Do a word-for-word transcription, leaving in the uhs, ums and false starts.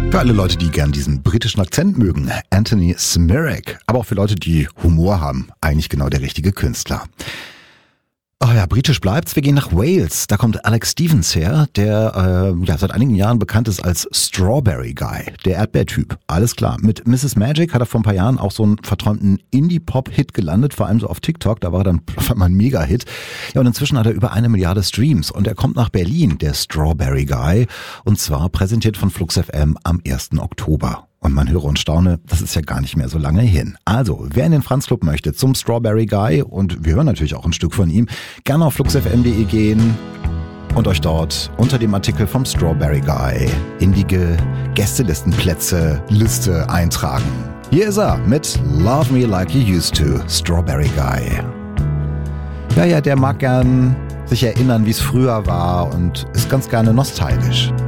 Für alle Leute, die gern diesen britischen Akzent mögen, Anthony Smirek. Aber auch für Leute, die Humor haben, eigentlich genau der richtige Künstler. Oh ja, britisch bleibt's. Wir gehen nach Wales. Da kommt Alex Stevens her, der äh, ja seit einigen Jahren bekannt ist als Strawberry Guy, der Erdbeertyp. Alles klar. Mit Missus Magic hat er vor ein paar Jahren auch so einen verträumten Indie-Pop-Hit gelandet, vor allem so auf TikTok. Da war er dann auf einmal ein Mega-Hit. Ja, und inzwischen hat er über eine Milliarde Streams. Und er kommt nach Berlin, der Strawberry Guy. Und zwar präsentiert von Flux F M am ersten Oktober. Und man höre und staune, das ist ja gar nicht mehr so lange hin. Also, wer in den Franz Club möchte zum Strawberry Guy, und wir hören natürlich auch ein Stück von ihm, gerne auf flux f m punkt de gehen und euch dort unter dem Artikel vom Strawberry Guy in die Gästelistenplätze Liste eintragen. Hier ist er mit Love Me Like You Used To, Strawberry Guy. Ja, ja, der mag gern sich erinnern, wie es früher war und ist ganz gerne nostalgisch.